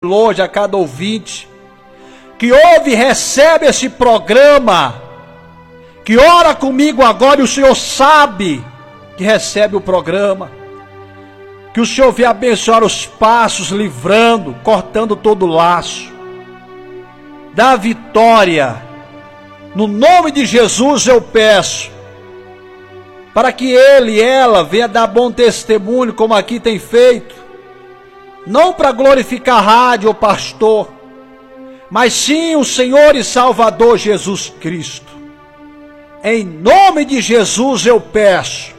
exemplo hoje a cada ouvinte que ouve e recebe esse programa, que ora comigo agora, e o Senhor sabe que recebe o programa, que o Senhor venha abençoar os passos, livrando, cortando todo o laço, dá vitória, no nome de Jesus eu peço, para que ele e ela venha dar bom testemunho, como aqui tem feito, não para glorificar a rádio ou pastor, mas sim o Senhor e Salvador Jesus Cristo. Em nome de Jesus eu peço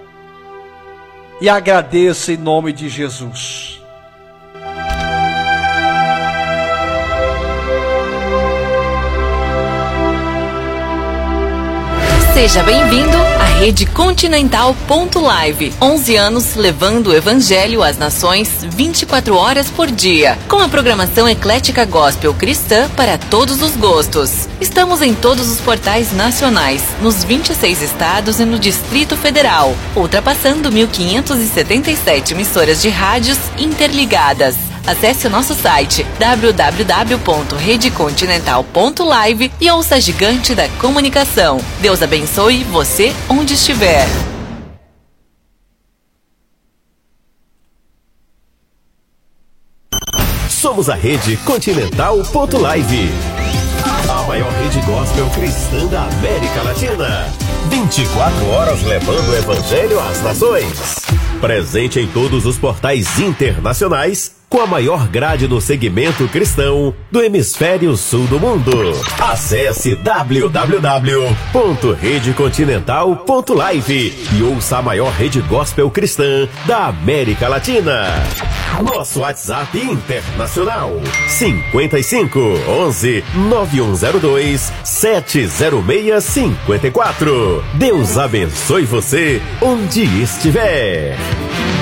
e agradeço em nome de Jesus. Seja bem-vindo à Rede Continental.live. 11 anos levando o Evangelho às nações 24 horas por dia. Com a programação eclética gospel cristã para todos os gostos. Estamos em todos os portais nacionais, nos 26 estados e no Distrito Federal, ultrapassando 1.577 emissoras de rádios interligadas. Acesse o nosso site www.redecontinental.live e ouça a gigante da comunicação. Deus abençoe você onde estiver. Somos a Rede Continental.live, a maior rede gospel cristã da América Latina. 24 horas levando o Evangelho às nações. Presente em todos os portais internacionais, com a maior grade no segmento cristão do hemisfério sul do mundo. Acesse www.redecontinental.live e ouça a maior rede gospel cristã da América Latina. Nosso WhatsApp internacional 55 11 9102 70654. Deus abençoe você onde estiver.